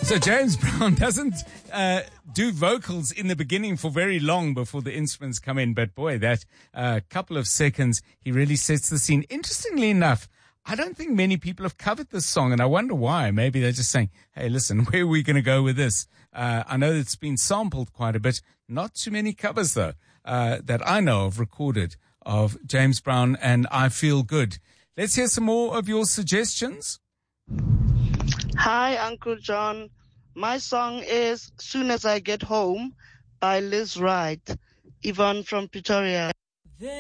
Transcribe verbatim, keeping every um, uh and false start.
So James Brown doesn't uh, do vocals in the beginning for very long before the instruments come in. But boy, that uh, couple of seconds, he really sets the scene. Interestingly enough, I don't think many people have covered this song, and I wonder why. Maybe they're just saying, hey, listen, where are we going to go with this? Uh, I know it's been sampled quite a bit. Not too many covers, though, uh, that I know of recorded of James Brown and I Feel Good. Let's hear some more of your suggestions. Hi, Uncle John. My song is Soon As I Get Home by Liz Wright. Yvonne from Pretoria.